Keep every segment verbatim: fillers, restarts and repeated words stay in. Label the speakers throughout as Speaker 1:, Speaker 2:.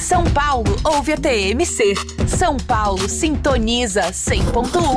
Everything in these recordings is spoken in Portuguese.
Speaker 1: São Paulo ouve a T M C. São Paulo sintoniza cem ponto um.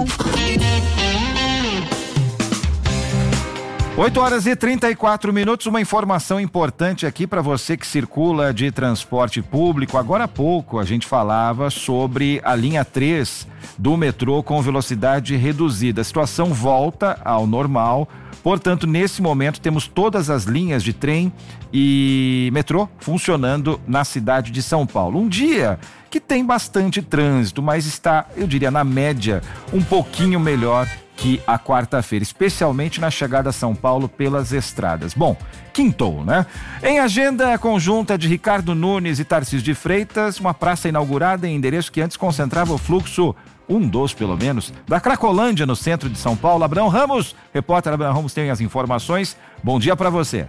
Speaker 2: oito horas e trinta e quatro minutos, uma informação importante aqui para você que circula de transporte público. Agora há pouco a gente falava sobre a linha três do metrô com velocidade reduzida. A situação volta ao normal, portanto, nesse momento temos todas as linhas de trem e metrô funcionando na cidade de São Paulo. Um dia que tem bastante trânsito, mas está, eu diria, na média, um pouquinho melhor que a quarta-feira, especialmente na chegada a São Paulo pelas estradas. Bom, quintou, né? Em agenda conjunta de Ricardo Nunes e Tarcísio de Freitas, uma praça inaugurada em endereço que antes concentrava o fluxo, um dos pelo menos, da Cracolândia no centro de São Paulo. Abraão Ramos, repórter Abraão Ramos tem as informações. Bom dia para você.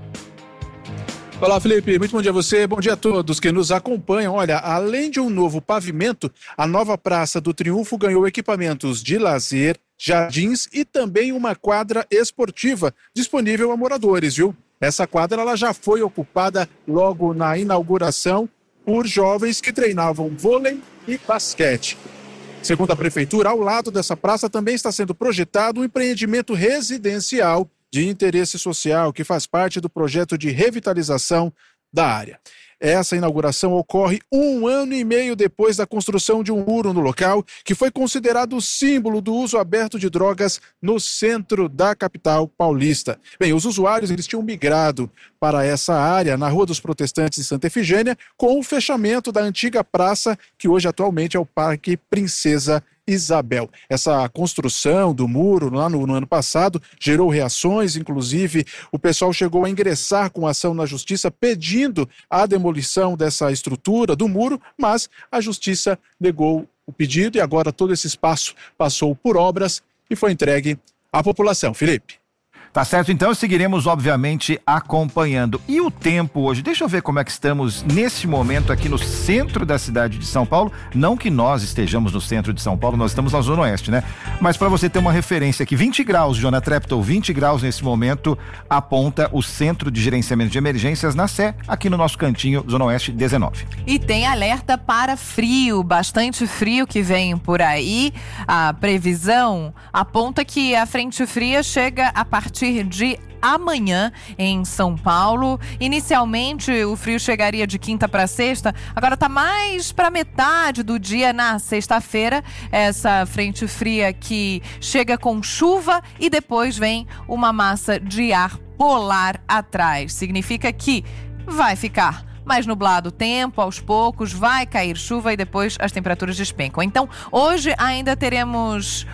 Speaker 3: Olá, Felipe, muito bom dia a você, bom dia a todos que nos acompanham. Olha, além de um novo pavimento, a nova Praça do Triunfo ganhou equipamentos de lazer, jardins e também uma quadra esportiva disponível a moradores, viu? Essa quadra ela já foi ocupada logo na inauguração por jovens que treinavam vôlei e basquete. Segundo a prefeitura, ao lado dessa praça também está sendo projetado um empreendimento residencial de interesse social que faz parte do projeto de revitalização da área. Essa inauguração ocorre um ano e meio depois da construção de um muro no local, que foi considerado símbolo do uso aberto de drogas no centro da capital paulista. Bem, os usuários eles tinham migrado para essa área, na Rua dos Protestantes de Santa Efigênia, com o fechamento da antiga praça, que hoje atualmente é o Parque Princesa Isabel. Essa construção do muro lá no, no ano passado gerou reações, inclusive o pessoal chegou a ingressar com ação na justiça pedindo a demolição dessa estrutura do muro, mas a justiça negou o pedido e agora todo esse espaço passou por obras e foi entregue à população. Felipe.
Speaker 2: Tá certo, então seguiremos obviamente acompanhando. E o tempo hoje, deixa eu ver como é que estamos nesse momento aqui no centro da cidade de São Paulo. Não que nós estejamos no centro de São Paulo, nós estamos na Zona Oeste, né? Mas para você ter uma referência aqui, vinte graus, Jonah Treptow, vinte graus nesse momento, aponta o Centro de Gerenciamento de Emergências na Sé, aqui no nosso cantinho, Zona Oeste dezenove.
Speaker 1: E tem alerta para frio, bastante frio que vem por aí. A previsão aponta que a frente fria chega a partir de amanhã em São Paulo. Inicialmente o frio chegaria de quinta para sexta, agora está mais para metade do dia na sexta-feira. Essa frente fria que chega com chuva e depois vem uma massa de ar polar atrás. Significa que vai ficar mais nublado o tempo, aos poucos vai cair chuva e depois as temperaturas despencam. Então hoje ainda teremos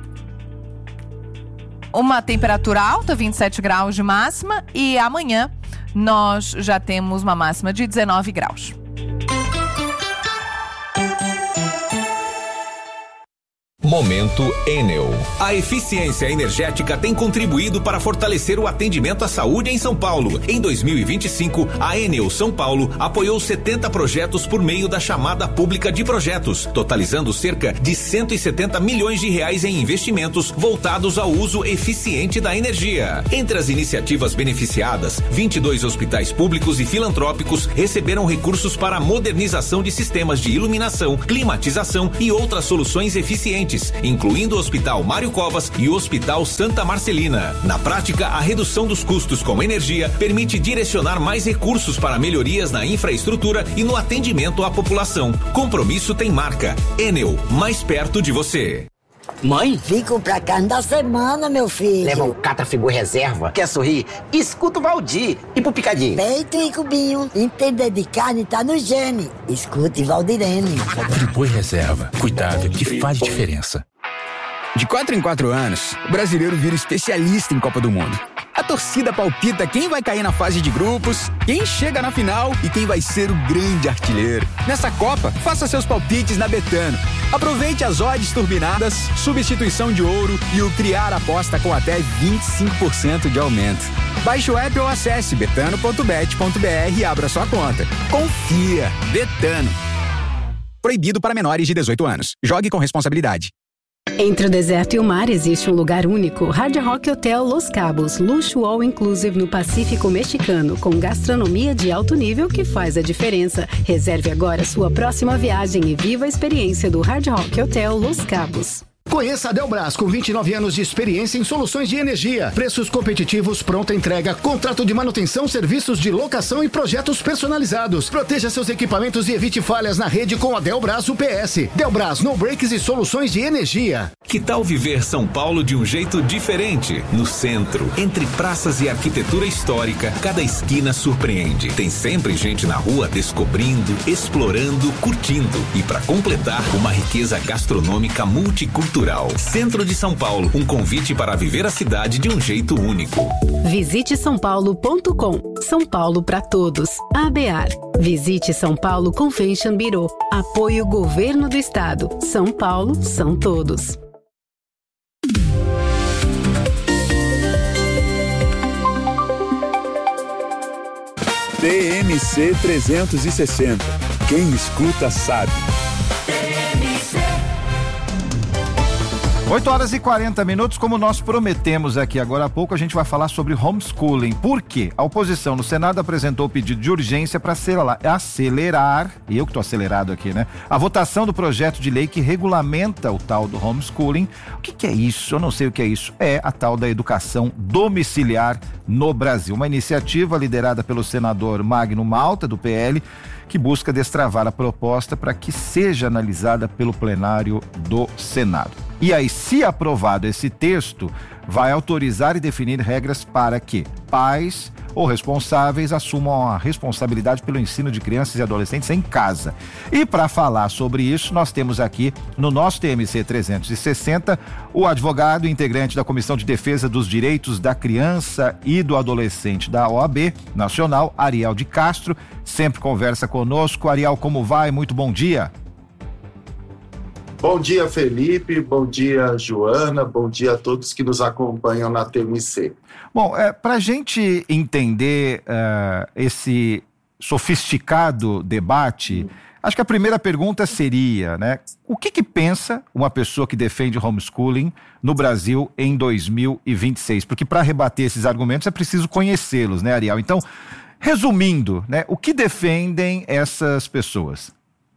Speaker 1: uma temperatura alta, vinte e sete graus de máxima, e amanhã nós já temos uma máxima de dezenove graus.
Speaker 4: Momento Enel. A eficiência energética tem contribuído para fortalecer o atendimento à saúde em São Paulo. Em dois mil e vinte e cinco, a Enel São Paulo apoiou setenta projetos por meio da chamada pública de projetos, totalizando cerca de cento e setenta milhões de reais em investimentos voltados ao uso eficiente da energia. Entre as iniciativas beneficiadas, vinte e dois hospitais públicos e filantrópicos receberam recursos para a modernização de sistemas de iluminação, climatização e outras soluções eficientes, incluindo o Hospital Mário Covas e o Hospital Santa Marcelina. Na prática, a redução dos custos com energia permite direcionar mais recursos para melhorias na infraestrutura e no atendimento à população. Compromisso tem marca. Enel, mais perto de você.
Speaker 5: Mãe? Vim comprar carne da semana, meu filho.
Speaker 6: Leva um Catafigu reserva. Quer sorrir? Escuta o Valdir. E pro picadinho?
Speaker 5: Peito e cubinho. Entender de carne tá no gene. Escute Valdirene.
Speaker 7: Friboi reserva. Cuidado que faz diferença. De quatro em quatro anos, o brasileiro vira especialista em Copa do Mundo. A torcida palpita quem vai cair na fase de grupos, quem chega na final e quem vai ser o grande artilheiro. Nessa Copa, faça seus palpites na Betano. Aproveite as odds turbinadas, substituição de ouro e o criar aposta com até vinte e cinco por cento de aumento. Baixe o app ou acesse betano ponto bet ponto br e abra sua conta. Confia. Betano. Proibido para menores de dezoito anos. Jogue com responsabilidade.
Speaker 8: Entre o deserto e o mar existe um lugar único, Hard Rock Hotel Los Cabos, luxo all inclusive no Pacífico Mexicano, com gastronomia de alto nível que faz a diferença. Reserve agora sua próxima viagem e viva a experiência do Hard Rock Hotel Los Cabos.
Speaker 9: Conheça a Delbras, com vinte e nove anos de experiência em soluções de energia, preços competitivos, pronta entrega, contrato de manutenção, serviços de locação e projetos personalizados. Proteja seus equipamentos e evite falhas na rede com a Delbras U P S. Delbras, no breaks e soluções de energia.
Speaker 4: Que tal viver São Paulo de um jeito diferente? No centro, entre praças e arquitetura histórica, cada esquina surpreende. Tem sempre gente na rua descobrindo, explorando, curtindo. E para completar, uma riqueza gastronômica multicultural. Centro de São Paulo, um convite para viver a cidade de um jeito único.
Speaker 8: Visite são paulo ponto com. São Paulo para todos. A B A R. Visite São Paulo Convention Bureau. Apoio Governo do Estado. São Paulo são todos.
Speaker 10: T M C trezentos e sessenta. Quem escuta sabe.
Speaker 2: oito horas e quarenta minutos, como nós prometemos aqui agora há pouco, a gente vai falar sobre homeschooling. Por quê? A oposição no Senado apresentou o pedido de urgência para acelerar, e eu que estou acelerado aqui, né? A votação do projeto de lei que regulamenta o tal do homeschooling. O que, que é isso? Eu não sei o que é isso. É a tal da educação domiciliar no Brasil. Uma iniciativa liderada pelo senador Magno Malta, do P L, que busca destravar a proposta para que seja analisada pelo plenário do Senado. E aí, se aprovado esse texto, vai autorizar e definir regras para que pais ou responsáveis assumam a responsabilidade pelo ensino de crianças e adolescentes em casa. E para falar sobre isso, nós temos aqui no nosso T M C trezentos e sessenta o advogado e integrante da Comissão de Defesa dos Direitos da Criança e do Adolescente da O A B Nacional, Ariel de Castro, sempre conversa conosco. Ariel, como vai? Muito bom dia.
Speaker 11: Bom dia, Felipe, bom dia, Joana, bom dia a todos que nos acompanham na T M C.
Speaker 2: Bom, é, para a gente entender uh, esse sofisticado debate, hum. acho que a primeira pergunta seria, né, o que que pensa uma pessoa que defende homeschooling no Brasil em dois mil e vinte e seis? Porque para rebater esses argumentos é preciso conhecê-los, né, Ariel? Então, resumindo, né, o que defendem essas pessoas?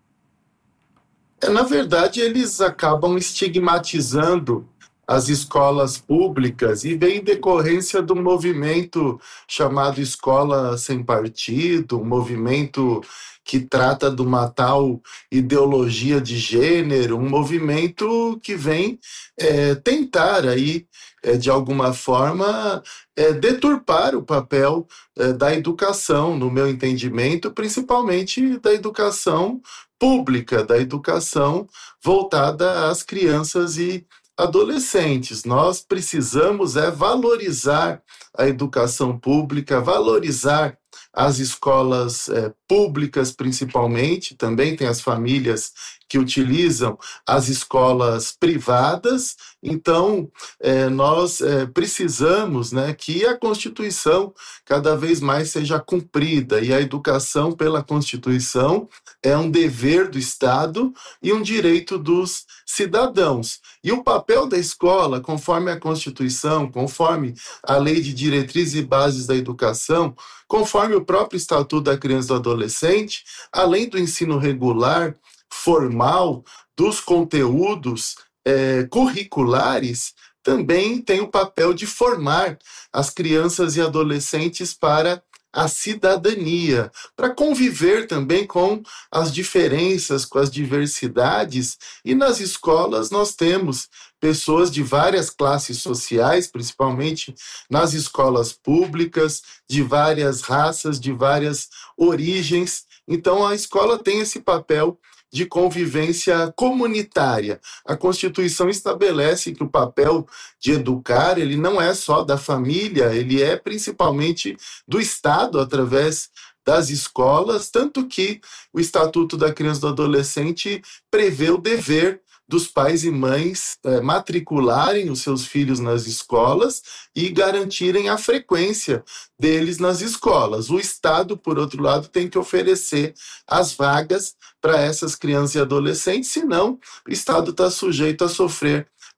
Speaker 11: Na verdade, eles acabam estigmatizando as escolas públicas e vem em decorrência do movimento chamado Escola Sem Partido, um movimento que trata de uma tal ideologia de gênero, um movimento que vem é, tentar aí, é, de alguma forma, é, deturpar o papel é, da educação, no meu entendimento, principalmente da educação pública, da educação voltada às crianças e adolescentes. Nós precisamos é valorizar a educação pública, valorizar as escolas é, públicas principalmente, também tem as famílias que utilizam as escolas privadas, então é, nós é, precisamos, né, que a Constituição cada vez mais seja cumprida, e a educação pela Constituição é um dever do Estado e um direito dos cidadãos. E o papel da escola, conforme a Constituição, conforme a Lei de Diretrizes e Bases da Educação, conforme o próprio Estatuto da Criança e do Adolescente, além do ensino regular, formal, dos conteúdos é, curriculares, também tem o papel de formar as crianças e adolescentes para a cidadania, para conviver também com as diferenças, com as diversidades. E nas escolas nós temos pessoas de várias classes sociais, principalmente nas escolas públicas, de várias raças, de várias origens. Então a escola tem esse papel de convivência comunitária. A Constituição estabelece que o papel de educar, ele não é só da família, ele é principalmente do Estado, através das escolas, tanto que o Estatuto da Criança e do Adolescente prevê o dever dos pais e mães é, matricularem os seus filhos nas escolas e garantirem a frequência deles nas escolas. O Estado, por outro lado, tem que oferecer as vagas para essas crianças e adolescentes, senão o Estado está sujeito a sofrer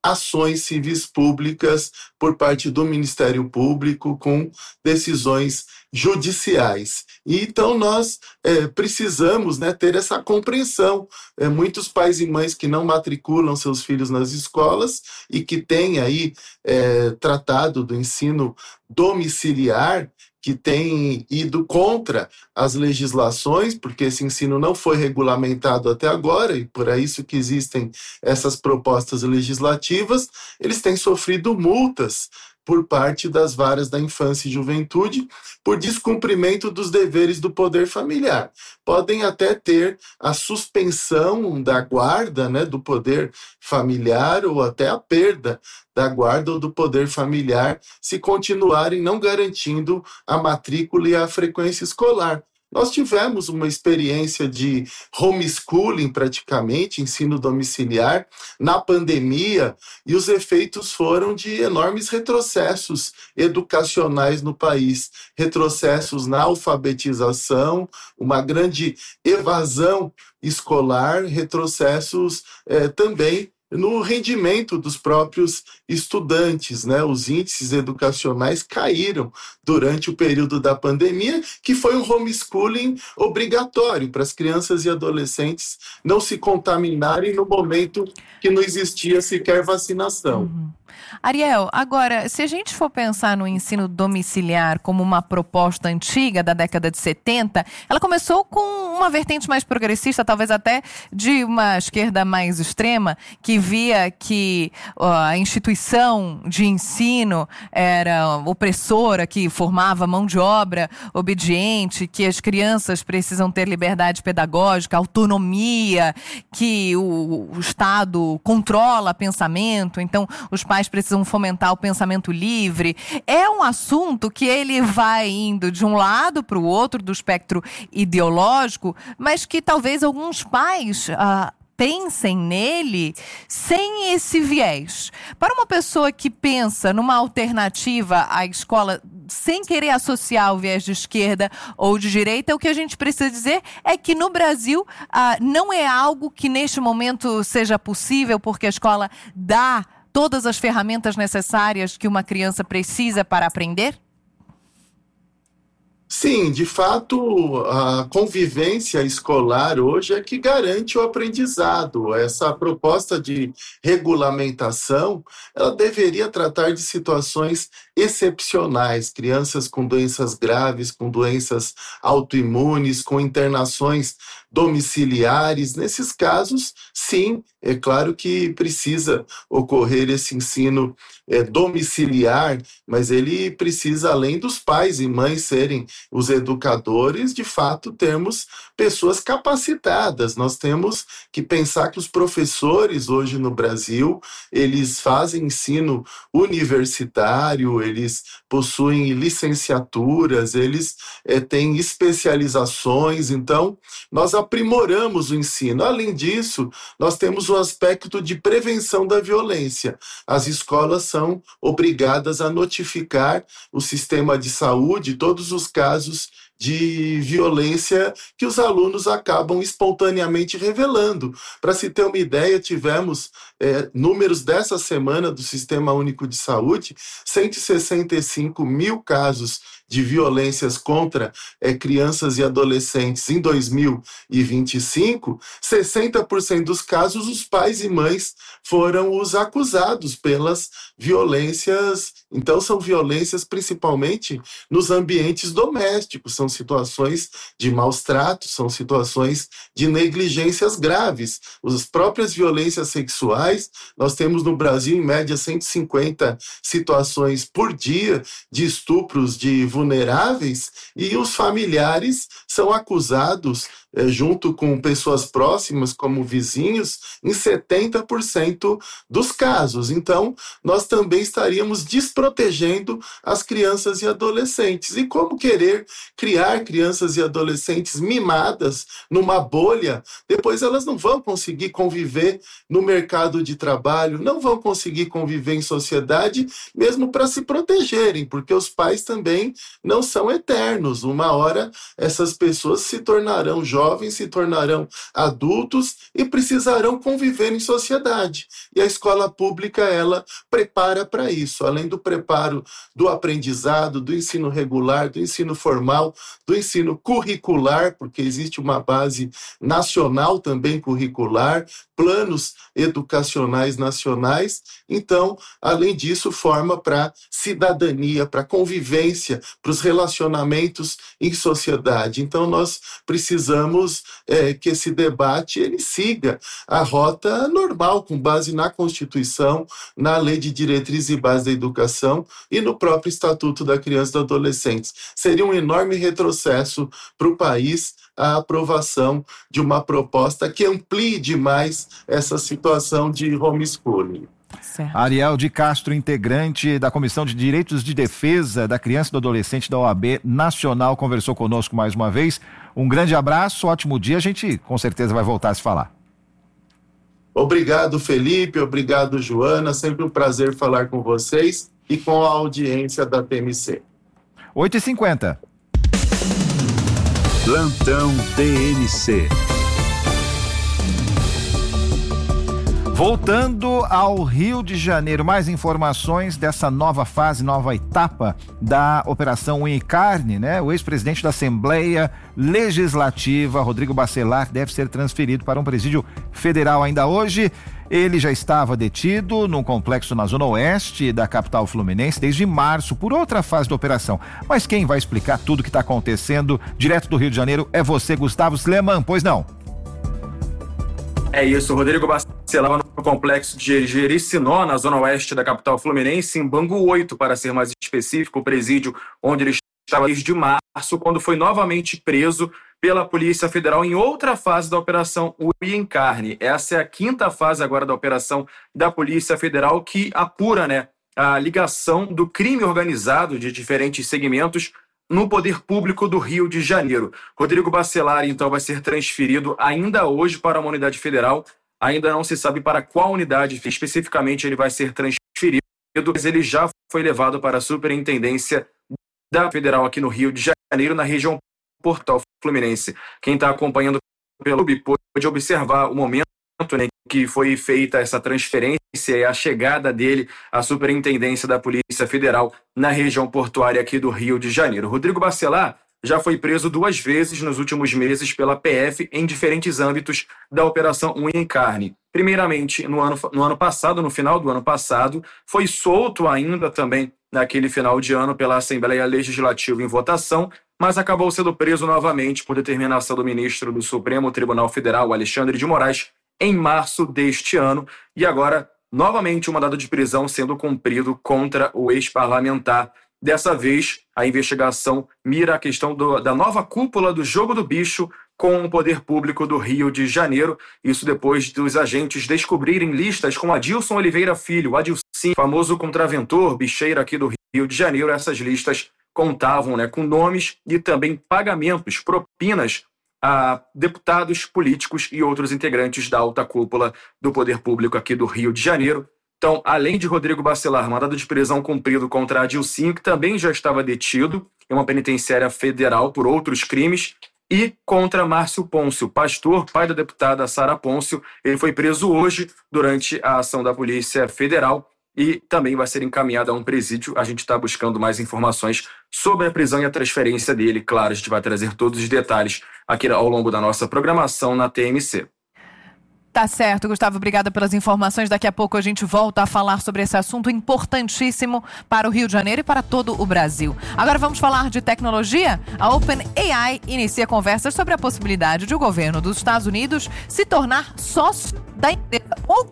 Speaker 11: ações civis públicas por parte do Ministério Público com decisões judiciais. E, então nós é, precisamos, né, ter essa compreensão. É, muitos pais e mães que não matriculam seus filhos nas escolas e que têm aí é, tratado do ensino domiciliar, que têm ido contra as legislações, porque esse ensino não foi regulamentado até agora, e por isso que existem essas propostas legislativas, eles têm sofrido multas por parte das varas da infância e juventude por descumprimento dos deveres do poder familiar. Podem até ter a suspensão da guarda, né, do poder familiar ou até a perda da guarda ou do poder familiar se continuarem não garantindo a matrícula e a frequência escolar. Nós tivemos uma experiência de homeschooling, praticamente, ensino domiciliar, na pandemia, e os efeitos foram de enormes retrocessos educacionais no país, retrocessos na alfabetização, uma grande evasão escolar, retrocessos eh, também no rendimento dos próprios estudantes, né? Os índices educacionais caíram durante o período da pandemia, que foi um homeschooling obrigatório para as crianças e adolescentes não se contaminarem no momento que não existia sequer vacinação.
Speaker 1: Uhum. Ariel, agora, se a gente for pensar no ensino domiciliar como uma proposta antiga da década de setenta, ela começou com uma vertente mais progressista, talvez até de uma esquerda mais extrema, que via que ó, a instituição de ensino era opressora, que formava mão de obra obediente, que as crianças precisam ter liberdade pedagógica, autonomia, que o, o Estado controla pensamento, então os pais precisam fomentar o pensamento livre. É um assunto que ele vai indo de um lado para o outro do espectro ideológico, mas que talvez alguns pais ah, pensem nele sem esse viés. Para uma pessoa que pensa numa alternativa à escola sem querer associar o viés de esquerda ou de direita, o que a gente precisa dizer é que no Brasil ah, não é algo que neste momento seja possível, porque a escola dá todas as ferramentas necessárias que uma criança precisa para aprender?
Speaker 11: Sim, de fato, a convivência escolar hoje é que garante o aprendizado. Essa proposta de regulamentação, ela deveria tratar de situações excepcionais, crianças com doenças graves, com doenças autoimunes, com internações domiciliares. Nesses casos, sim, é claro que precisa ocorrer esse ensino é, domiciliar, mas ele precisa, além dos pais e mães serem os educadores, de fato, termos pessoas capacitadas. Nós temos que pensar que os professores hoje no Brasil, eles fazem ensino universitário, eles possuem licenciaturas, eles é, têm especializações, então nós aprimoramos o ensino. Além disso, nós temos o aspecto de prevenção da violência. As escolas são obrigadas a notificar o sistema de saúde todos os casos de violência que os alunos acabam espontaneamente revelando. Para se ter uma ideia, tivemos é, números dessa semana do Sistema Único de Saúde, cento e sessenta e cinco mil casos de violências contra é, crianças e adolescentes em dois mil e vinte e cinco, sessenta por cento dos casos os pais e mães foram os acusados pelas violências. Então são violências principalmente nos ambientes domésticos, são situações de maus tratos, são situações de negligências graves. As próprias violências sexuais, nós temos no Brasil em média cento e cinquenta situações por dia de estupros de vulneráveis, e os familiares são acusados, é, junto com pessoas próximas, como vizinhos, em setenta por cento dos casos. Então, nós também estaríamos desprotegendo as crianças e adolescentes. E como querer criar crianças e adolescentes mimadas numa bolha, depois elas não vão conseguir conviver no mercado de trabalho, não vão conseguir conviver em sociedade, mesmo para se protegerem, porque os pais também não são eternos. Uma hora essas pessoas se tornarão jovens, jovens se tornarão adultos e precisarão conviver em sociedade. E a escola pública, ela prepara para isso, além do preparo do aprendizado, do ensino regular, do ensino formal, do ensino curricular, porque existe uma base nacional também curricular, planos educacionais nacionais. Então, além disso, forma para cidadania, para convivência, para os relacionamentos em sociedade. Então, nós precisamos é, que esse debate ele siga a rota normal, com base na Constituição, na Lei de Diretrizes e Bases da Educação e no próprio Estatuto da Criança e do Adolescente. Seria um enorme retrocesso para o país a aprovação de uma proposta que amplie demais essa situação de homeschooling.
Speaker 2: Certo. Ariel de Castro, integrante da Comissão de Direitos de Defesa da Criança e do Adolescente da O A B Nacional, conversou conosco mais uma vez. Um grande abraço, ótimo dia, a gente com certeza vai voltar a se falar.
Speaker 11: Obrigado, Felipe, obrigado, Joana, sempre um prazer falar com vocês e com a audiência da T M C.
Speaker 2: oito e cinquenta.
Speaker 10: Plantão T M C.
Speaker 2: Voltando ao Rio de Janeiro, mais informações dessa nova fase, nova etapa da Operação Unha e Carne, né? O ex-presidente da Assembleia Legislativa, Rodrigo Bacelar, deve ser transferido para um presídio federal ainda hoje. Ele já estava detido num complexo na zona oeste da capital fluminense desde março, por outra fase da operação. Mas quem vai explicar tudo o que está acontecendo direto do Rio de Janeiro é você, Gustavo Sleman, pois não?
Speaker 12: É isso, Rodrigo Bacelar no complexo de Jericinó, na zona oeste da capital fluminense, em Bangu oito, para ser mais específico, o presídio onde ele estava desde março, quando foi novamente preso pela Polícia Federal em outra fase da Operação Unha e Carne. Essa é a quinta fase agora da operação da Polícia Federal, que apura, né, a ligação do crime organizado de diferentes segmentos no poder público do Rio de Janeiro. Rodrigo Bacelar, então, vai ser transferido ainda hoje para uma unidade federal. Ainda não se sabe para qual unidade especificamente ele vai ser transferido, mas ele já foi levado para a superintendência da Federal aqui no Rio de Janeiro, na região Portal Fluminense. Quem está acompanhando pelo YouTube pode observar o momento, né, que foi feita essa transferência e a chegada dele à superintendência da Polícia Federal na região portuária aqui do Rio de Janeiro. Rodrigo Bacelar já foi preso duas vezes nos últimos meses pela P F em diferentes âmbitos da Operação Unha e Carne. Primeiramente, no ano, no ano passado, no final do ano passado, foi solto ainda também naquele final de ano pela Assembleia Legislativa em votação, mas acabou sendo preso novamente por determinação do ministro do Supremo Tribunal Federal, Alexandre de Moraes, em março deste ano, e agora novamente um mandado de prisão sendo cumprido contra o ex-parlamentar. Dessa vez, a investigação mira a questão do, da nova cúpula do Jogo do Bicho com o poder público do Rio de Janeiro. Isso depois dos agentes descobrirem listas com Adilson Oliveira Filho, Adilson, famoso contraventor, bicheiro aqui do Rio de Janeiro. Essas listas contavam, né, com nomes e também pagamentos, propinas a deputados, políticos e outros integrantes da alta cúpula do poder público aqui do Rio de Janeiro. Então, além de Rodrigo Bacelar, mandado de prisão cumprido contra Adilson, que também já estava detido em uma penitenciária federal por outros crimes, e contra Márcio Pôncio, pastor, pai da deputada Sara Pôncio. Ele foi preso hoje durante a ação da Polícia Federal e também vai ser encaminhado a um presídio. A gente está buscando mais informações sobre a prisão e a transferência dele. Claro, a gente vai trazer todos os detalhes aqui ao longo da nossa programação na T M C.
Speaker 1: Tá certo, Gustavo, obrigada pelas informações. Daqui a pouco a gente volta a falar sobre esse assunto importantíssimo para o Rio de Janeiro e para todo o Brasil. Agora vamos falar de tecnologia? A OpenAI inicia conversas sobre a possibilidade de o governo dos Estados Unidos se tornar sócio da empresa.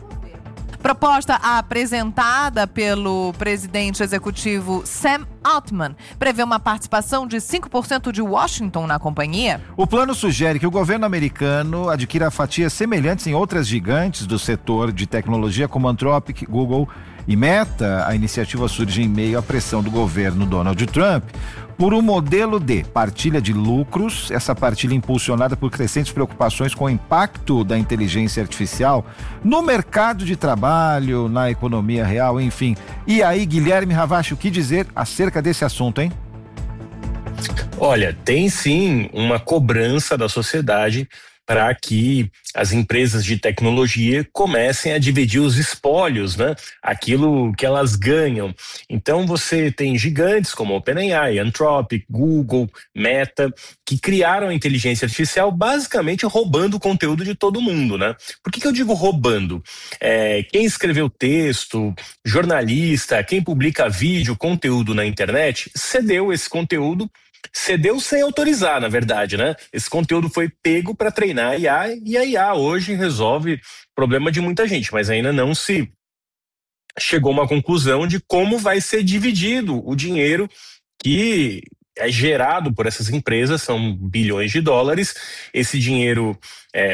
Speaker 1: Proposta apresentada pelo presidente executivo Sam Altman prevê uma participação de cinco por cento de Washington na companhia.
Speaker 2: O plano sugere que o governo americano adquira fatias semelhantes em outras gigantes do setor de tecnologia como Anthropic, Google e Meta. A iniciativa surge em meio à pressão do governo Donald Trump por um modelo de partilha de lucros, essa partilha impulsionada por crescentes preocupações com o impacto da inteligência artificial no mercado de trabalho, na economia real, enfim. E aí, Guilherme Ravache, o que dizer acerca desse assunto, hein?
Speaker 13: Olha, tem sim uma cobrança da sociedade para que as empresas de tecnologia comecem a dividir os espólios, né? Aquilo que elas ganham. Então você tem gigantes como OpenAI, Anthropic, Google, Meta, que criaram a inteligência artificial basicamente roubando o conteúdo de todo mundo, né? Por que que eu digo roubando? É, quem escreveu texto, jornalista, quem publica vídeo, conteúdo na internet, cedeu esse conteúdo. Cedeu sem autorizar, na verdade, né? Esse conteúdo foi pego para treinar a I A e a I A hoje resolve problema de muita gente, mas ainda não se chegou a uma conclusão de como vai ser dividido o dinheiro que é gerado por essas empresas, são bilhões de dólares. Esse dinheiro, é,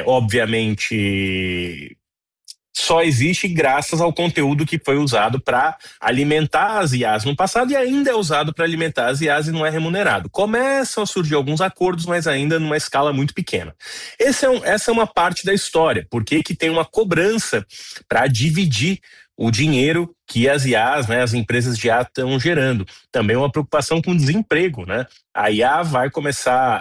Speaker 13: obviamente, só existe graças ao conteúdo que foi usado para alimentar as I As no passado e ainda é usado para alimentar as I As e não é remunerado. Começam a surgir alguns acordos, mas ainda numa escala muito pequena. Esse é um, essa é uma parte da história, porque que tem uma cobrança para dividir o dinheiro que as I As, né, as empresas de I A estão gerando. Também uma preocupação com o desemprego, né? A I A vai começar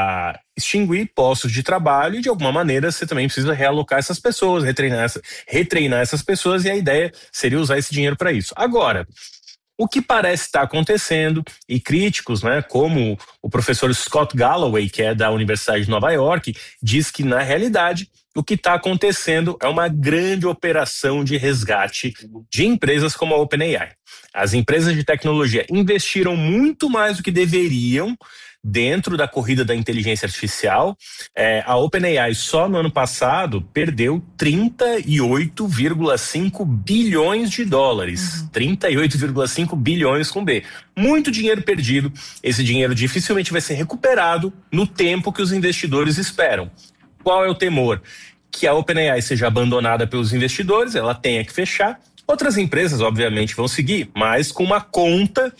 Speaker 13: a extinguir postos de trabalho e de alguma maneira você também precisa realocar essas pessoas, retreinar, essa, retreinar essas pessoas e a ideia seria usar esse dinheiro para isso. Agora, o que parece estar acontecendo, e críticos, né, como o professor Scott Galloway, que é da Universidade de Nova York, diz que na realidade o que está acontecendo é uma grande operação de resgate de empresas como a OpenAI. As empresas de tecnologia investiram muito mais do que deveriam dentro da corrida da inteligência artificial. É, a OpenAI só no ano passado perdeu trinta e oito vírgula cinco bilhões de dólares. Uhum. trinta e oito vírgula cinco bilhões com B. Muito dinheiro perdido. Esse dinheiro dificilmente vai ser recuperado no tempo que os investidores esperam. Qual é o temor? Que a OpenAI seja abandonada pelos investidores, ela tenha que fechar. Outras empresas, obviamente, vão seguir, mas com uma conta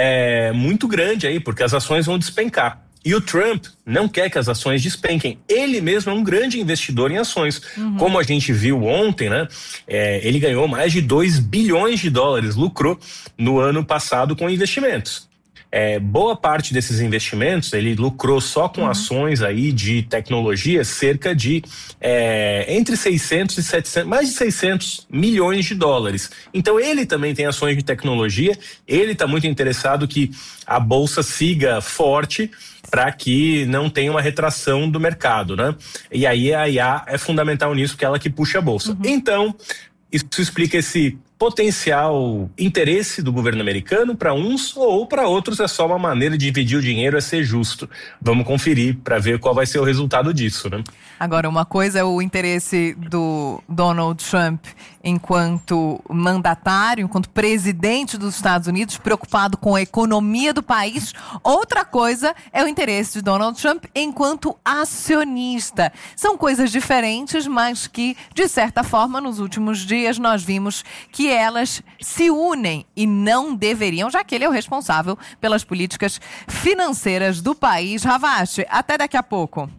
Speaker 13: é, muito grande aí, porque as ações vão despencar. E o Trump não quer que as ações despenquem. Ele mesmo é um grande investidor em ações. Uhum. Como a gente viu ontem, né? É, ele ganhou mais de dois bilhões de dólares, lucrou no ano passado com investimentos. É, boa parte desses investimentos ele lucrou só com uhum. ações aí de tecnologia, cerca de é, entre seiscentos e setecentos, mais de seiscentos milhões de dólares. Então ele também tem ações de tecnologia, ele está muito interessado que a bolsa siga forte para que não tenha uma retração do mercado, né? E aí a I A é fundamental nisso, porque é ela que puxa a bolsa. Uhum. Então, isso explica esse potencial interesse do governo americano para uns, ou para outros é só uma maneira de dividir o dinheiro, é ser justo. Vamos conferir para ver qual vai ser o resultado disso, né?
Speaker 1: Agora, uma coisa é o interesse do Donald Trump enquanto mandatário, enquanto presidente dos Estados Unidos, preocupado com a economia do país. Outra coisa é o interesse de Donald Trump enquanto acionista. São coisas diferentes, mas que, de certa forma, nos últimos dias nós vimos que elas se unem e não deveriam, já que ele é o responsável pelas políticas financeiras do país. Ravache, até daqui a pouco.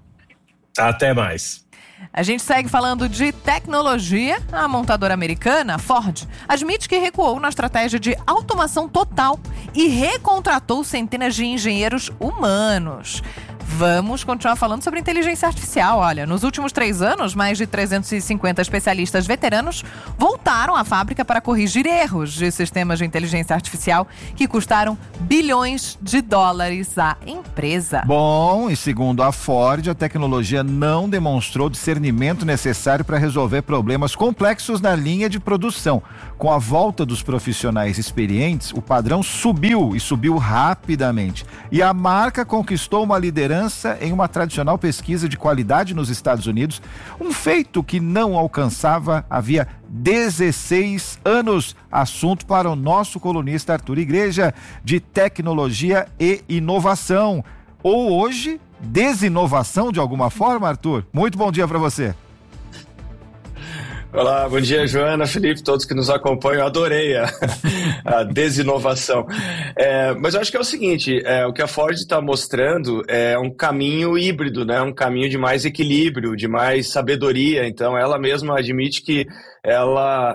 Speaker 13: Até mais.
Speaker 1: A gente segue falando de tecnologia. A montadora americana, Ford, admite que recuou na estratégia de automação total e recontratou centenas de engenheiros humanos. Vamos continuar falando sobre inteligência artificial. Olha, nos últimos três anos, mais de trezentos e cinquenta especialistas veteranos voltaram à fábrica para corrigir erros de sistemas de inteligência artificial que custaram bilhões de dólares à empresa.
Speaker 2: Bom, e segundo a Ford, a tecnologia não demonstrou discernimento necessário para resolver problemas complexos na linha de produção. Com a volta dos profissionais experientes, o padrão subiu e subiu rapidamente. E a marca conquistou uma liderança em uma tradicional pesquisa de qualidade nos Estados Unidos, um feito que não alcançava havia dezesseis anos. Assunto para o nosso colunista Arthur Igreja, de tecnologia e inovação. Ou hoje, desinovação de alguma forma, Arthur? Muito bom dia para você.
Speaker 14: Olá, bom dia, Joana, Felipe, todos que nos acompanham. Eu adorei a, a desinovação. É, mas eu acho que é o seguinte, é, o que a Ford está mostrando é um caminho híbrido, né? Um caminho de mais equilíbrio, de mais sabedoria. Então, ela mesma admite que ela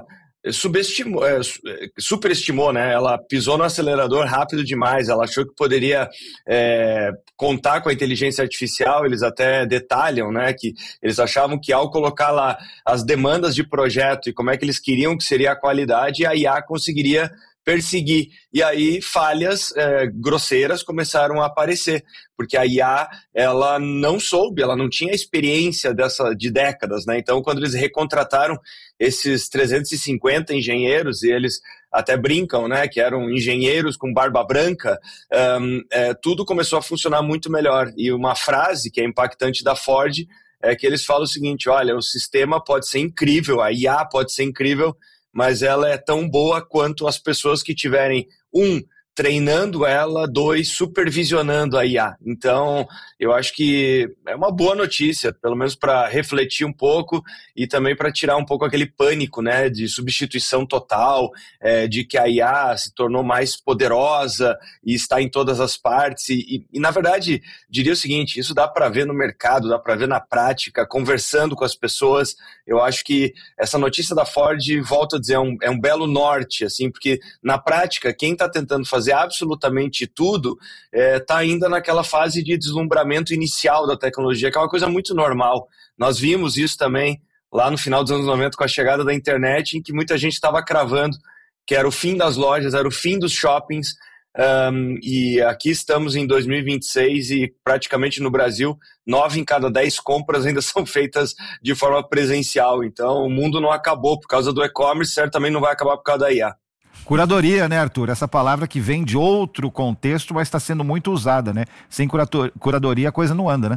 Speaker 14: subestimou, é, superestimou, né? Ela pisou no acelerador rápido demais, ela achou que poderia é, contar com a inteligência artificial. Eles até detalham, né, que eles achavam que ao colocar lá as demandas de projeto e como é que eles queriam que seria a qualidade, a I A conseguiria perseguir, e aí falhas é, grosseiras começaram a aparecer, porque a I A, ela não soube, ela não tinha experiência dessa, de décadas, né? Então, quando eles recontrataram esses trezentos e cinquenta engenheiros, e eles até brincam, né, que eram engenheiros com barba branca, um, é, tudo começou a funcionar muito melhor. E uma frase que é impactante da Ford é que eles falam o seguinte: olha, o sistema pode ser incrível, a I A pode ser incrível, mas ela é tão boa quanto as pessoas que tiverem, um, treinando ela, dois, supervisionando a I A. Então, eu acho que é uma boa notícia, pelo menos para refletir um pouco e também para tirar um pouco aquele pânico, né, de substituição total, é, de que a I A se tornou mais poderosa e está em todas as partes. E, e, e na verdade, diria o seguinte: isso dá para ver no mercado, dá para ver na prática, conversando com as pessoas. Eu acho que essa notícia da Ford, volto a dizer, é um, é um belo norte, assim, porque na prática, quem está tentando fazer absolutamente tudo está é, ainda naquela fase de deslumbramento inicial da tecnologia, que é uma coisa muito normal. Nós vimos isso também lá no final dos anos noventa com a chegada da internet, em que muita gente estava cravando que era o fim das lojas, era o fim dos shoppings, um, e aqui estamos em dois mil e vinte e seis e praticamente no Brasil nove em cada dez compras ainda são feitas de forma presencial. Então o mundo não acabou por causa do e-commerce, certamente não vai acabar por causa da I A.
Speaker 2: Curadoria, né, Arthur? Essa palavra que vem de outro contexto, mas está sendo muito usada, né? Sem curator, curadoria a coisa não anda, né?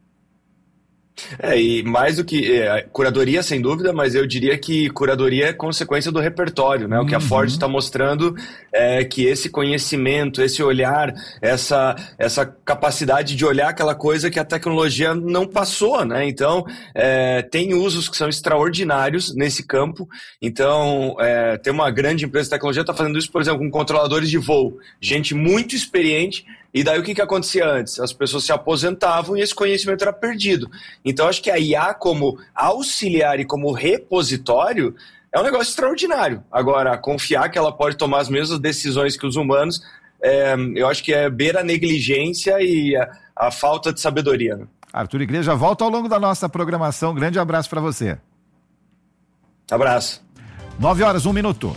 Speaker 14: É, e mais do que é, curadoria, sem dúvida, mas eu diria que curadoria é consequência do repertório, né? O que a Ford está mostrando é que esse conhecimento, esse olhar, essa, essa capacidade de olhar aquela coisa que a tecnologia não passou, né? Então, é, tem usos que são extraordinários nesse campo. Então, é, tem uma grande empresa de tecnologia que está fazendo isso, por exemplo, com controladores de voo. Gente muito experiente. E daí o que, que acontecia antes? As pessoas se aposentavam e esse conhecimento era perdido. Então acho que a I A como auxiliar e como repositório é um negócio extraordinário. Agora, confiar que ela pode tomar as mesmas decisões que os humanos, é, eu acho que é beira a negligência e a, a falta de sabedoria. Né?
Speaker 2: Arthur Igreja volta ao longo da nossa programação. Grande abraço para você.
Speaker 14: Abraço.
Speaker 2: Nove horas, um minuto.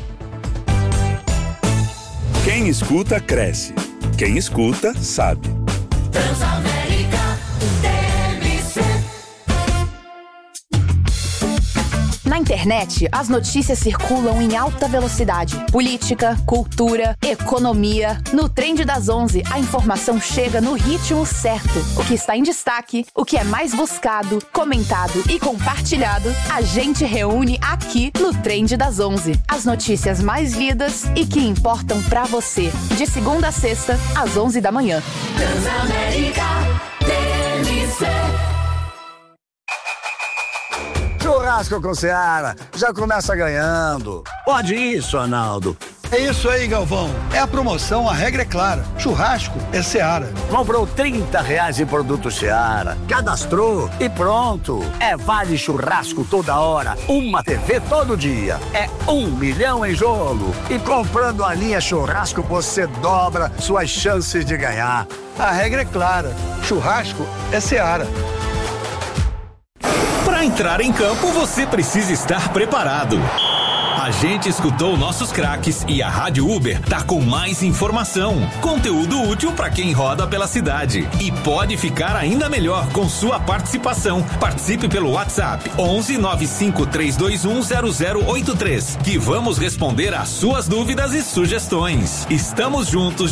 Speaker 10: Quem escuta, cresce. Quem escuta, sabe.
Speaker 15: Transamérica T V C. Na internet, as notícias circulam em alta velocidade. Política, cultura, economia. No Trend das onze, a informação chega no ritmo certo. O que está em destaque, o que é mais buscado, comentado e compartilhado, a gente reúne aqui no Trend das onze. As notícias mais lidas e que importam pra você. De segunda a sexta, às onze da manhã.
Speaker 16: Transamérica T V C.
Speaker 17: Churrasco com Seara, já começa ganhando.
Speaker 18: Pode isso, Arnaldo. É isso aí, Galvão. É a promoção, a regra é clara. Churrasco é Seara.
Speaker 17: Comprou trinta reais em produto Seara, cadastrou e pronto. É vale churrasco toda hora, uma T V todo dia. É um milhão em jogo. E comprando a linha churrasco, você dobra suas chances de ganhar.
Speaker 18: A regra é clara. Churrasco é Seara.
Speaker 4: Para entrar em campo, você precisa estar preparado. A gente escutou nossos craques e a Rádio Uber tá com mais informação, conteúdo útil para quem roda pela cidade. E pode ficar ainda melhor com sua participação. Participe pelo WhatsApp onze nove cinco três dois um zero zero oito três, que vamos responder às suas dúvidas e sugestões. Estamos juntos